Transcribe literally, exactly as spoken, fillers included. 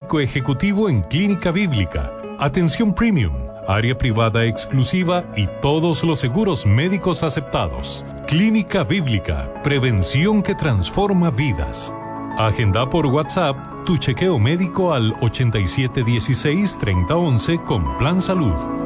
médico ejecutivo en Clínica Bíblica, atención premium, área privada exclusiva y todos los seguros médicos aceptados. Clínica Bíblica, prevención que transforma vidas. Agenda por WhatsApp tu chequeo médico al ochenta y siete dieciséis treinta once con Plan Salud.